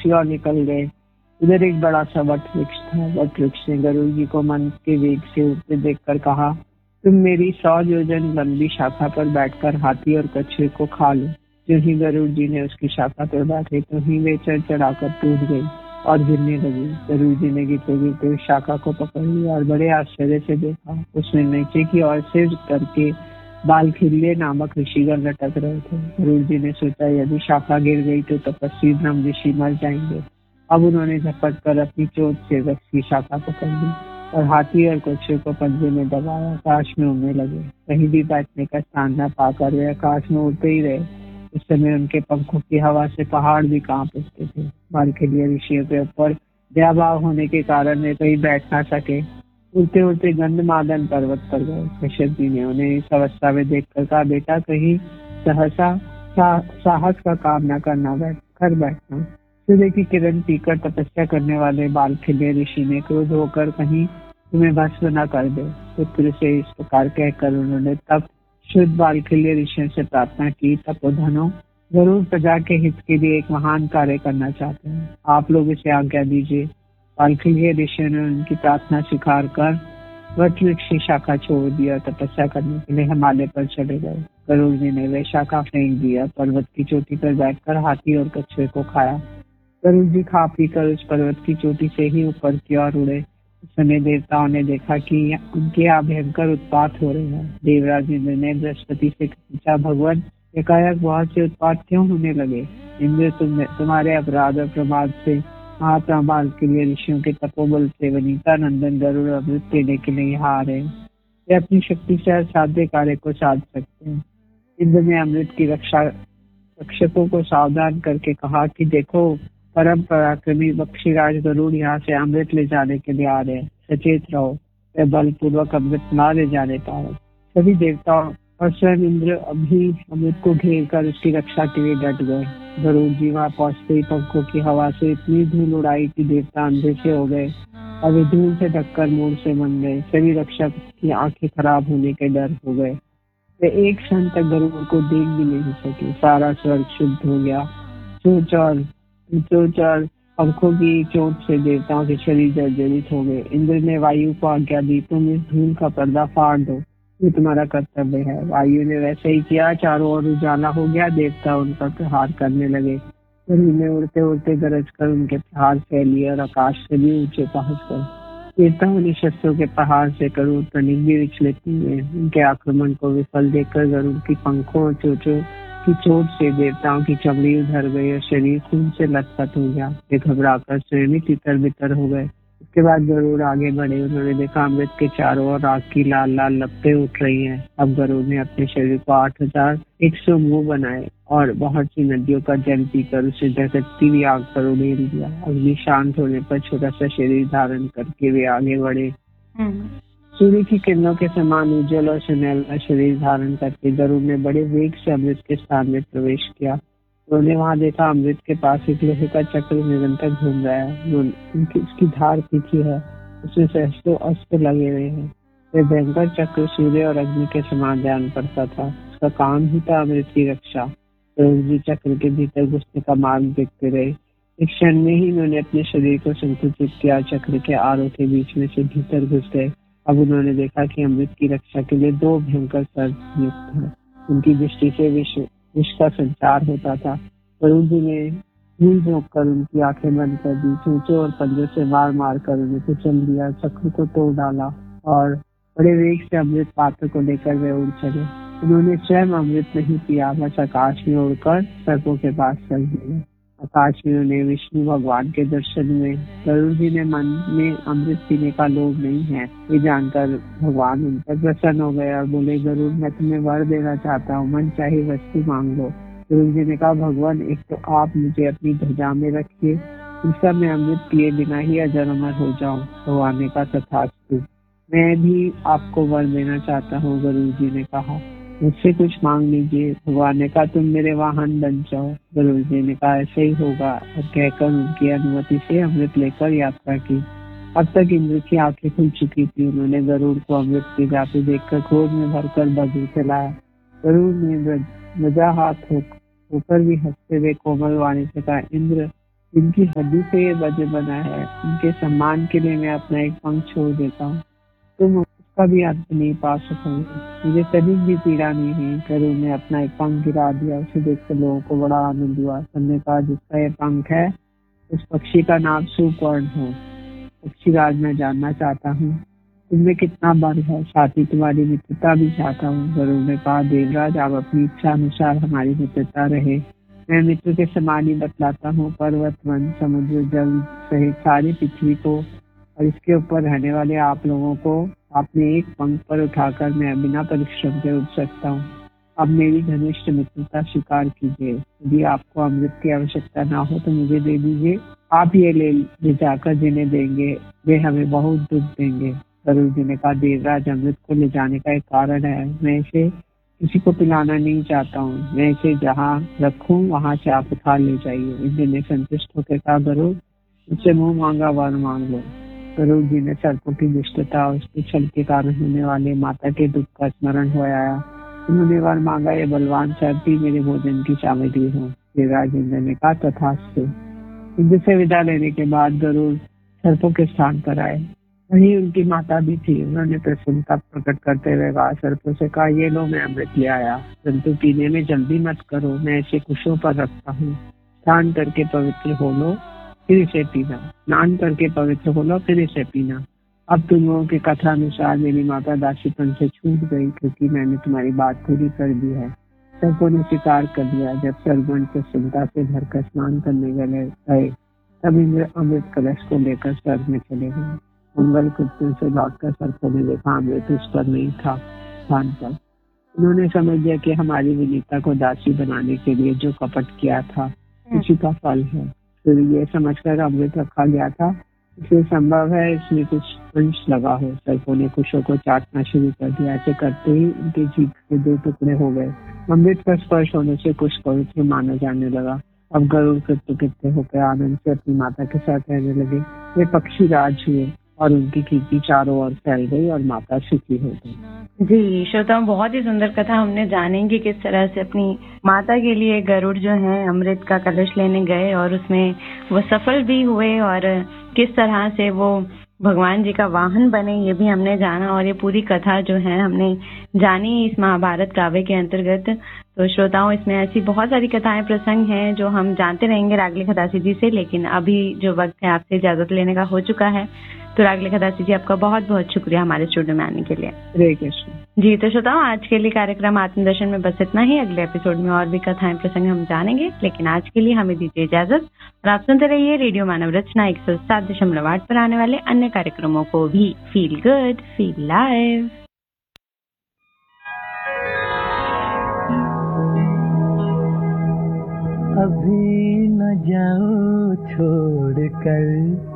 किसी और निकल गए। उधर एक बड़ा सा वट वृक्ष था। वट वृक्ष ने गरुड़ जी को मन के वेग से उड़ते देखकर कहा, तुम मेरी 100 योजन लंबी शाखा पर बैठकर हाथी और कछुए को खा लो। जो ही गरुड़ जी ने उसकी शाखा पर बैठे तो ही वे चढ़ चढ़ाकर टूट गई और गिरने लगी। गरुड़ जी ने गिरते गिरते उस शाखा को पकड़ लिया और बड़े आश्चर्य से देखा। उसमें नीचे की ओर सिर करके बाल खिल्ले नामक ऋषिगण लटक रहे थे। गरुड़ जी ने सोचा, यदि शाखा गिर गई तो तपस्वी ब्रह्म ऋषि मर जाएंगे। अब उन्होंने झपट कर अपनी चोट से वृक्ष की शाखा पकड़ ली और हाथी और कछुए को पंजे में दबाया आकाश में उड़ने लगे। कहीं भी बैठने का स्थान न पाकर वे आकाश में उड़ते ही रहे। उस समय उनके पंखों की हवा से पहाड़ भी कांप उठते थे। बालखिल्य ऋषियों के ऊपर दयाभाव होने के कारण वे कहीं बैठ ना सके। उड़ते उड़ते गंधमादन पर्वत पर गए। कश्यप जी ने उन्हें इस अवस्था में देखकर कहा, बेटा कहीं सहसा साहस का काम न करना, बैठना। सूर्य की किरण पीकर तपस्या करने वाले बालखिल्य ऋषि ने क्रोध होकर कहीं तुम्हें भस्म न कर दे। पुत्र से इस प्रकार कहकर उन्होंने तब शुद्ध बालखिल्य ऋषियों से प्रार्थना की, तपोधनो, गरुड़ प्रजा के हित के लिए एक महान कार्य करना चाहते हैं, आप लोग इसे आज्ञा दीजिए। बालखिल्य ऋषियों ने उनकी प्रार्थना स्वीकार कर वट वृक्ष की शाखा छोड़ दिया और तपस्या करने के लिए हिमालय पर चले गए। गरुड़ जी ने वह शाखा फेंक दिया। पर्वत की चोटी पर बैठकर हाथी और कछुए को खाया। गरुड़ जी खा पी कर उस पर्वत की चोटी से ही ऊपर की ओर उड़े। उस समय देवताओं ने देखा कि उनके यहाँ भयंकर उत्पात हो रहे हैं। देवराज इंद्र ने बृहस्पति से पूछा, भगवान एकाएक बहुत से उत्पात क्यों होने लगे? इंद्र, तुम्हारे अपराध और प्रमाद से महाप्रमाद के लिए ऋषियों के तपोबल से वनिता नंदन गरुड़ अमृत देने के लिए यहाँ आ रहे हैं। वे अपनी शक्ति से असाध्य कार्य को साध सकते हैं। इंद्र ने अमृत की रक्षकों को सावधान करके कहा कि देखो, परम पराक्रमी बक्षीराज गरुड़ यहाँ से अमृत ले जाने के लिए आ रहे हैं, सचेत रहो, वे बलपूर्वक अमृत ना ले जाने पाए। सभी देवताओं और स्वयं इंद्र अभी अमृत को घेर कर उसकी रक्षा के लिए डट गए। गरुड़ जी वहां पहुंचते ही पंखों की हवा से इतनी धूल उड़ाई कि देवता अंधे से हो गए और वे धूल से ढककर मूड से बन गए। सभी रक्षक की आंखें खराब होने के डर हो गए। वे एक क्षण तक गरुड़ को देख भी नहीं सके। सारा स्वर्ग शुद्ध हो गया। चोच और पंखों की चोट से देवताओं के शरीर जर्जरित हो गए। इंद्र ने वायु को आज्ञा दी, तुम इस धूल का पर्दा फाड़ दो, ये तुम्हारा कर्तव्य है। वायु ने वैसे ही किया। चारों ओर उजाला हो गया। देवता उन पर प्रहार करने लगे। गरुड़ ने उड़ते उड़ते गरज कर उनके प्रहार फैल लिए और आकाश से भी ऊंचे पहुंच गए। देवताओं ने शस्त्रों के प्रहार से गरुड़ तनिक भी विचलित नहीं हुए। उनके आक्रमण को विफल देखकर गरुड़ की पंखों और चोचों की चोट से देवताओं की चमड़ी उधर गई और शरीर खून से लथपथ हो गया। वे घबराकर स्वयं ही तितर बितर हो गए। उसके बाद गरुड़ आगे बढ़े। उन्होंने देखा अमृत के चारों ओर आग की लाल लाल लपटें उठ रही हैं। अब गरुड़ ने अपने शरीर को 8100 मुंह बनाए और बहुत सी नदियों का जल पीकर उसे धधकती हुई आग पर उड़ेल दिया। अग्नि शांत होने पर छोटा सा शरीर धारण करके वे आगे बढ़े। सूर्य की किरणों के समान उज्जवल और सुनहरा शरीर धारण करके गरुड़ ने बड़े वेग से अमृत के स्थान में प्रवेश किया। उन्होंने वहां देखा अमृत के पास एक लोहे का चक्र निरंतर घूम रहा है। उसकी धार तीखी है। उसमें सहस्त्रों अस्त्र लगे हुए हैं। वह भयंकर चक्र सूर्य और अग्नि के समान ध्यान पड़ता था। उसका काम ही था अमृत की रक्षा। गरुड़ जी चक्र के भीतर घुसने का मार्ग देखते रहे। एक क्षण में ही उन्होंने अपने शरीर को संकुचित किया। चक्र के आरों के बीच में से भीतर घुस गए। अब उन्होंने देखा कि अमृत की रक्षा के लिए 2 भयंकर सर्प नियुक्त हैं। उनकी दृष्टि से विष का संचार होता था। गरुड़ जी ने भूल झोंक कर उनकी आंखें बंद कर दी। चोंचों और पंजों से मार मार कर उन्हें कुचल दिया। चक्र को तोड़ डाला और बड़े वेग से अमृत पात्र को लेकर वे उड़ चले। उन्होंने स्वयं अमृत नहीं पिया, बस आकाश में उड़कर सर्पों के पास चल दिए। आकाश में उन्हें विष्णु भगवान के दर्शन हुए। गरुड़ जी ने मन में अमृत पीने का लोभ नहीं है ये जानकर भगवान उन पर प्रसन्न हो गए और बोले, गरुड़ मैं तुम्हें वर देना चाहता हूँ, मन चाहे वस्तु मांग लो। गरुड़ जी ने कहा, भगवान एक तो आप मुझे अपनी ध्वजा में रखिए, दूसरा मैं अमृत पिए बिना ही अजर अमर हो जाऊं। भगवान ने कहा, तथास्तु, मैं भी आपको वर देना चाहता हूँ। गरुड़ जी ने कहा, मुझसे कुछ मांग लीजिए। भगवान ने कहा, तुम मेरे वाहन बन जाओ। गरुड़ जी ने कहा, ऐसे ही होगा, और कहकर उनकी अनुमति से अमृत लेकर यात्रा की। अब तक इंद्र की आंखें खुल चुकी थी। उन्होंने गरुड़ को अमृत की जाते देखकर क्रोध में भरकर वज्र चलाया। गरुड़ ने ध्वजा हाथ होकर भी हंसते हुए कोमल वाणी से कहा, इंद्र इनकी हड्डी से ये वज्र बना है, इनके सम्मान के लिए मैं अपना एक पंख छोड़ देता हूँ, तुम उसका भी अंत नहीं पा सकोगे। मुझे तनिक भी पीड़ा नहीं हुई। गरुड़ ने अपना एक पंख गिरा दिया। उसे देखकर लोगों को बड़ा आनंद हुआ। सबने कहा, जिसका ये पंख है उस पक्षी का नाम सुपर्ण है। पक्षीराज, मैं जानना चाहता हूँ तुमने कितना बल है, साथ ही तुम्हारी मित्रता भी चाहता हूँ। गरुड़ ने कहा, देवराज, आप अपनी इच्छा अनुसार हमारी मित्रता रहे। मैं मित्र के समान ही बतलाता हूँ। पर्वत, वन, समुद्र, जल सहित सारी पृथ्वी को और इसके ऊपर रहने वाले आप लोगों को अपने एक पंख पर उठाकर मैं बिना परिश्रम के उड़ सकता हूँ। अब मेरी घनिष्ठ मित्रता स्वीकार कीजिए। यदि आपको अमृत की आवश्यकता ना हो तो मुझे दे दीजिए। आप ये ले जाकर जिन्हें देंगे वे हमें बहुत दुख देंगे। गरुड़ जी ने कहा, देवराज, अमृत को ले जाने का एक कारण है। मैं इसे किसी को पिलाना नहीं चाहता हूँ। मैं इसे जहाँ रखूँ वहां से आप उठा ले जाइए। इंद्र ने संतुष्ट होकर कहा, गरुड़, मुझसे मुंह मांगा वर मांग लो। गरुड़ जी ने सर्पों की दुष्टता और उसके छल के कारण होने वाले माता के दुख का स्मरण हो आया। उन्होंने वर मांगा, ये बलवान सर्प ही मेरे भोजन की सामग्री हो। देवराज इंद्र ने कहा, तथास्तु। इंद्र से विदा लेने के बाद गरुड़ सर्पों के स्थान पर आए। वहीं उनकी माता भी थी। उन्होंने प्रसन्नता प्रकट करते हुए कहा, सर्पों से कहा, ये लो, मैं अमृत ले आया, परंतु पीने में जल्दी मत करो, मैं इसे कुशों पर रखता हूँ। स्नान करके पवित्र हो लो, फिर इसे पीना। स्नान करके पवित्र हो लो, फिर इसे पीना। अब तुम लोगों की कथा अनुसार मेरी माता दासीपन से छूट गई, क्योंकि मैंने तुम्हारी बात पूरी कर दी है। सर्पों ने स्वीकार कर लिया। जब सर्पगण प्रसन्नता से भरकर स्नान करने गए तब इंद्र अमृत कलश को लेकर स्वर्ग में चले गए। मंगल कृत्य से लौटकर सर्पों ने देखा अमृत उस पर नहीं था, स्थान पर। उन्होंने समझ लिया कि हमारी विनीता को दासी बनाने के लिए जो कपट किया था उसी का फल है। फिर ये समझकर अमृत रखा गया था, इसलिए संभव है इसमें कुछ अंश लगा हो। सर्पों ने कुशों को चाटना शुरू कर दिया। ऐसे करते ही उनके जीभ के 2 टुकड़े हो गए। अमृत का स्पर्श होने से कुछ पवित्र माना जाने लगा। अब गरुड़ कृत्य होकर आनंद से अपनी माता के साथ रहने लगे। वे पक्षी राज हुए और उनकी कीर्ति चारों ओर फैल गई और माता सुखी हो गई। जी श्रोताओं, बहुत ही सुंदर कथा हमने जानेंगे किस तरह से अपनी माता के लिए गरुड़ जो है अमृत का कलश लेने गए और उसमें वो सफल भी हुए और किस तरह से वो भगवान जी का वाहन बने, ये भी हमने जाना। और ये पूरी कथा जो है हमने जानी इस महाभारत काव्य के अंतर्गत। तो श्रोताओं, इसमें ऐसी बहुत सारी कथाएं प्रसंग हैं जो हम जानते रहेंगे रागले खदासी जी से, लेकिन अभी जो वक्त है आपसे इजाजत लेने का हो चुका है। तो रागले खदासी जी, आपका बहुत बहुत शुक्रिया हमारे स्टूडियो में आने के लिए। हरे कृष्ण। जी तो श्रोताओं, आज के लिए कार्यक्रम आत्मदर्शन में बस इतना ही। अगले एपिसोड में और भी कथाएं प्रसंग हम जानेंगे, लेकिन आज के लिए हमें दीजिए इजाजत और आप सुनते रहिए रेडियो मानव रचना 107.8 पर आने वाले अन्य कार्यक्रमों को भी। Feel good, feel live. अभी न जाओ छोड़ कर